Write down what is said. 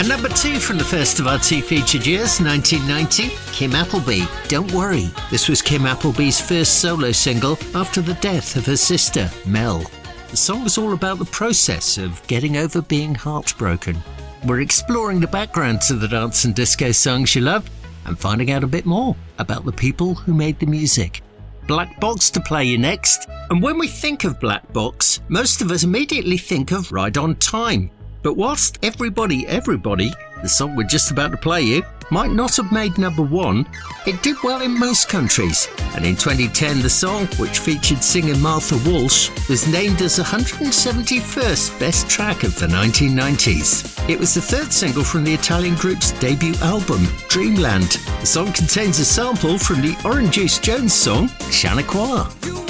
And number 2 from the first of our 2 featured years, 1990, Kim Appleby, Don't Worry. This was Kim Appleby's first solo single after the death of her sister, Mel. The song was all about the process of getting over being heartbroken. We're exploring the background to the dance and disco songs you love and finding out a bit more about the people who made the music. Black Box to play you next. And when we think of Black Box, most of us immediately think of Ride on Time. But whilst Everybody, the song we're just about to play you, might not have made number 1, it did well in most countries. And in 2010, the song, which featured singer Martha Walsh, was named as 171st best track of the 1990s. It was the 3rd single from the Italian group's debut album, Dreamland. The song contains a sample from the Orange Juice Jones song, Shanaquois.